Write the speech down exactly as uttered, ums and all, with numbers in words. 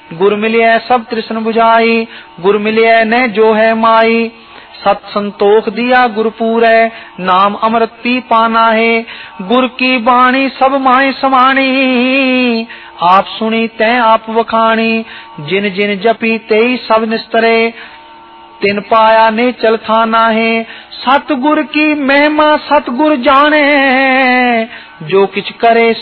गुर मिलिए सब तृष्ण बुझाई, गुर मिलिए न जो है माई। सत संतोख दिया गुरपुर है, नाम अमृत पी पाना है। गुर की बाणी सब माय समानी, आप सुनी तै आप वखानी। जिन जिन जपी तेई सब निस्तरे, तिन पाया ने चल थाना है। सतगुर की महिमा सतगुर जाने, जो किछ करे